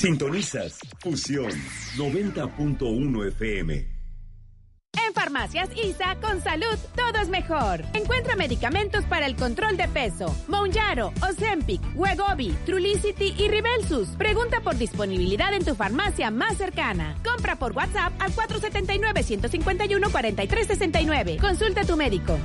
Sintonizas Fusión 90.1 FM. En Farmacias ISA, con salud, todo es mejor. Encuentra medicamentos para el control de peso. Mounjaro, Ozempic, Wegovy, Trulicity y Ribelsus. Pregunta por disponibilidad en tu farmacia más cercana. Compra por WhatsApp al 479-151-4369. Consulta a tu médico.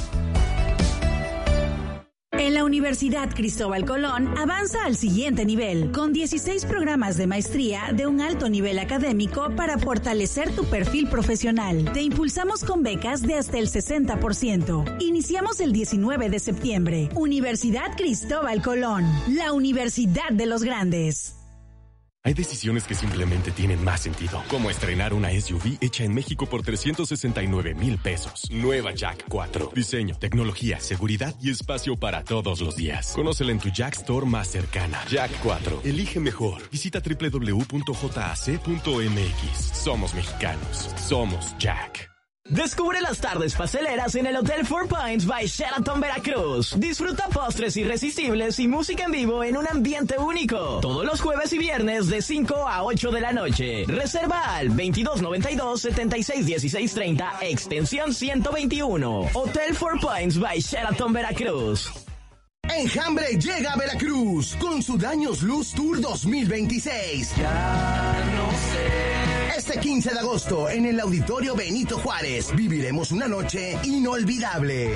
En la Universidad Cristóbal Colón avanza al siguiente nivel, con 16 programas de maestría de un alto nivel académico para fortalecer tu perfil profesional. Te impulsamos con becas de hasta el 60%. Iniciamos el 19 de septiembre. Universidad Cristóbal Colón, la Universidad de los Grandes. Hay decisiones que simplemente tienen más sentido, como estrenar una SUV hecha en México por 369,000 pesos. Nueva Jack 4. Diseño, tecnología, seguridad y espacio para todos los días. Conócela en tu Jack Store más cercana. Jack 4. Elige mejor. Visita www.jac.mx. Somos mexicanos. Somos Jack. Descubre las tardes pasteleras en el Hotel Four Points by Sheraton Veracruz. Disfruta postres irresistibles y música en vivo en un ambiente único. Todos los jueves y viernes de 5 a 8 de la noche. Reserva al 2292-761630, extensión 121. Hotel Four Points by Sheraton Veracruz. Enjambre llega a Veracruz con su Daños Luz Tour 2026. Ya no sé. Este 15 de agosto, en el Auditorio Benito Juárez, viviremos una noche inolvidable.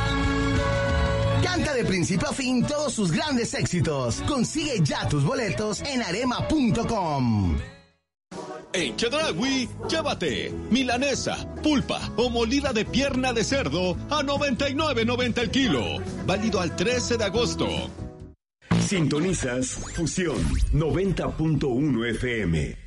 Canta de principio a fin todos sus grandes éxitos. Consigue ya tus boletos en arema.com. En Chedraui, llévate milanesa, pulpa o molida de pierna de cerdo a $99.90 el kilo. Válido al 13 de agosto. Sintonizas Fusión 90.1 FM.